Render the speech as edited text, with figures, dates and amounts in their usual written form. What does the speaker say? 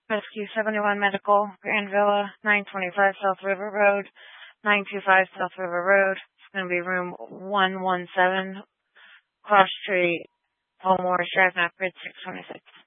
Rescue 71 Medical, Grand Villa, 925 South River Road, 925 South River Road. It's going to be room 117, Cross Street, Palmore, Drive, Map Grid 626.